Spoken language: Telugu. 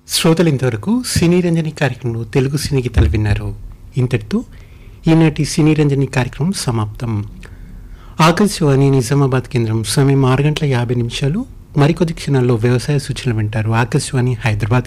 శ్రోతలు ఇంతవరకు సినీ రంజని కార్యక్రమంలో తెలుగు సినీ గీతాలు విన్నారు. ఇంతటితో ఈనాటి సినీ రంజని కార్యక్రమం సమాప్తం. ఆకాశవాణి నిజామాబాద్ కేంద్రం సమయం 6 గంటల 50 నిమిషాలు. మరికొద్ది క్షణాల్లో వ్యవసాయ సూచనలు వింటారు. ఆకాశవాణి హైదరాబాద్